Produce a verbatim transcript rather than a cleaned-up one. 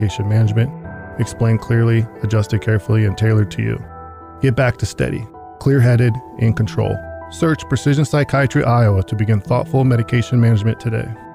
medication management, explained clearly, adjusted carefully, and tailored to you. Get back to steady, clear-headed, in control. Search Precision Psychiatry Iowa to begin thoughtful medication management today.